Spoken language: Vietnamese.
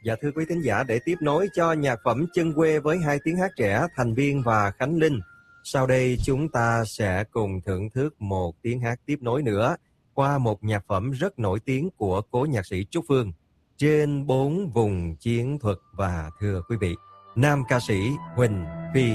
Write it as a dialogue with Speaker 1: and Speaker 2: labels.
Speaker 1: Dạ thưa quý thính giả, để tiếp nối cho nhạc phẩm Chân Quê với hai tiếng hát trẻ Thành Viên và Khánh Linh, sau đây chúng ta sẽ cùng thưởng thức một tiếng hát tiếp nối nữa qua một nhạc phẩm rất nổi tiếng của cố nhạc sĩ Trúc Phương, Trên bốn vùng chiến thuật. Và thưa quý vị, nam ca sĩ Huỳnh Phi